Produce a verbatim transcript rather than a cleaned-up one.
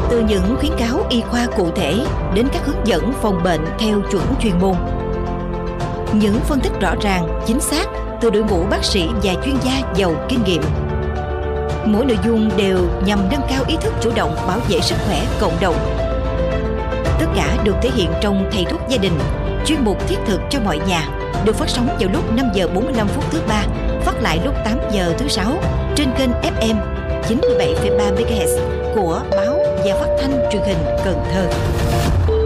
Từ những khuyến cáo y khoa cụ thể đến các hướng dẫn phòng bệnh theo chuẩn chuyên môn. Những phân tích rõ ràng, chính xác từ đội ngũ bác sĩ và chuyên gia giàu kinh nghiệm. Mỗi nội dung đều nhằm nâng cao ý thức chủ động bảo vệ sức khỏe cộng đồng. Tất cả được thể hiện trong Thầy thuốc gia đình, chuyên mục thiết thực cho mọi nhà, được phát sóng vào lúc năm giờ bốn mươi lăm phút thứ ba, phát lại lúc tám giờ thứ sáu trên kênh ép em chín mươi bảy phẩy ba mê ga héc của báo và phát thanh truyền hình Cần Thơ.